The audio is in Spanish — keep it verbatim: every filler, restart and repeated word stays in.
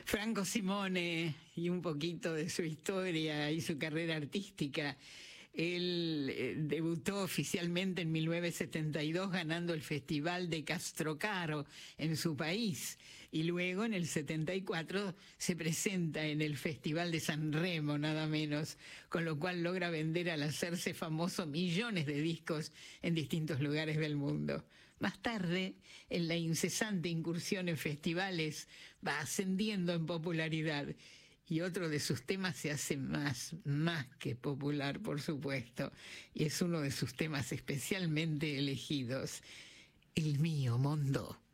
Franco Simone y un poquito de su historia y su carrera artística. Él eh, debutó oficialmente en mil novecientos setenta y dos ganando el Festival de Castrocaro en su país, y luego en el setenta y cuatro se presenta en el Festival de San Remo, nada menos, con lo cual logra vender al hacerse famoso millones de discos en distintos lugares del mundo. Más tarde, en la incesante incursión en festivales, va ascendiendo en popularidad. Y otro de sus temas se hace más, más que popular, por supuesto, y es uno de sus temas especialmente elegidos, El mío, Mondo.